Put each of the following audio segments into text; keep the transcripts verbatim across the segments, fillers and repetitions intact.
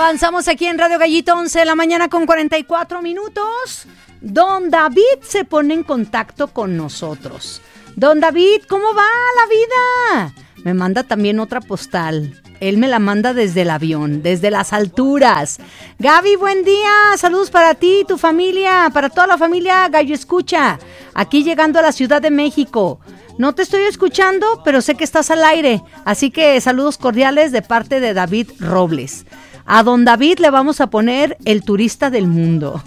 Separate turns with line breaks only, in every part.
Avanzamos aquí en Radio Gallito, once de la mañana con cuarenta y cuatro minutos. Don David se pone en contacto con nosotros. Don David, ¿cómo va la vida? Me manda también otra postal. Él me la manda desde el avión, desde las alturas. Gaby, buen día. Saludos para ti y tu familia, para toda la familia Gallo Escucha. Aquí llegando a la Ciudad de México. No te estoy escuchando, pero sé que estás al aire. Así que saludos cordiales de parte de David Robles. A don David le vamos a poner el turista del mundo.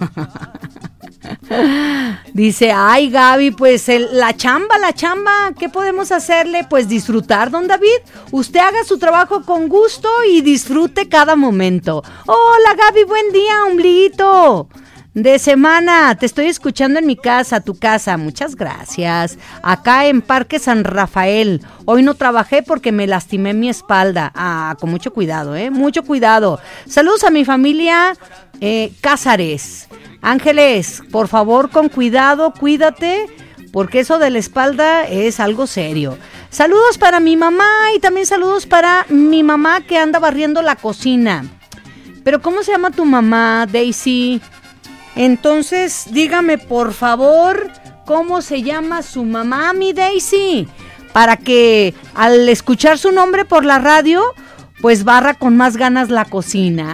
Dice, ay Gaby, pues el, la chamba, la chamba, ¿qué podemos hacerle? Pues disfrutar, don David. Usted haga su trabajo con gusto y disfrute cada momento. Hola Gaby, buen día, ombliguito de semana, te estoy escuchando en mi casa, tu casa, muchas gracias. Acá en Parque San Rafael, hoy no trabajé porque me lastimé mi espalda. Ah, con mucho cuidado, eh, mucho cuidado. Saludos a mi familia eh, Cázares. Ángeles, por favor, con cuidado, cuídate, porque eso de la espalda es algo serio. Saludos para mi mamá y también saludos para mi mamá que anda barriendo la cocina. Pero ¿cómo se llama tu mamá, Daisy? Entonces, dígame por favor, ¿cómo se llama su mamá, mi Daisy? Para que al escuchar su nombre por la radio, pues barra con más ganas la cocina.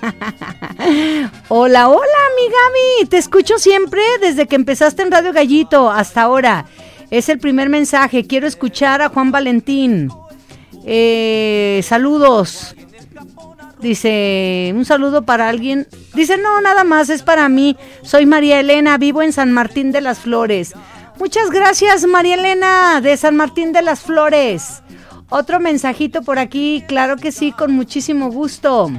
Hola, hola, mi Gaby. Te escucho siempre desde que empezaste en Radio Gallito hasta ahora. Es el primer mensaje. Quiero escuchar a Juan Valentín. Eh, saludos. Dice, un saludo para alguien. Dice, no, nada más, es para mí. Soy María Elena, vivo en San Martín de las Flores. Muchas gracias, María Elena, de San Martín de las Flores. Otro mensajito por aquí, claro que sí, con muchísimo gusto.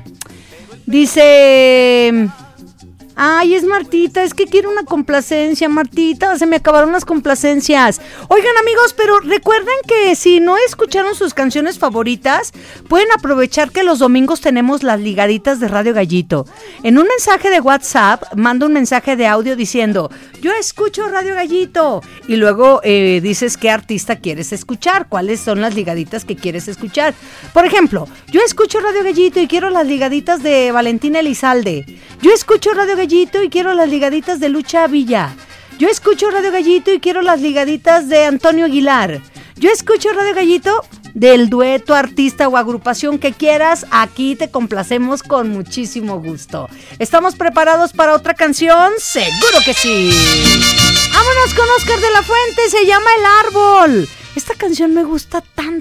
Dice, ay, es Martita, es que quiero una complacencia, Martita, se me acabaron las complacencias. Oigan, amigos, pero recuerden que si no escucharon sus canciones favoritas, pueden aprovechar que los domingos tenemos las ligaditas de Radio Gallito. En un mensaje de WhatsApp, manda un mensaje de audio diciendo, yo escucho Radio Gallito, y luego eh, dices qué artista quieres escuchar, cuáles son las ligaditas que quieres escuchar. Por ejemplo, yo escucho Radio Gallito y quiero las ligaditas de Valentina Elizalde. Yo escucho Radio Gallito y quiero las ligaditas de Lucha Villa. Yo escucho Radio Gallito y quiero las ligaditas de Antonio Aguilar. Yo escucho Radio Gallito del dueto, artista o agrupación que quieras. Aquí te complacemos con muchísimo gusto. ¿Estamos preparados para otra canción? ¡Seguro que sí! Vámonos con Oscar de la Fuente, se llama El Árbol. Esta canción me gusta tanto.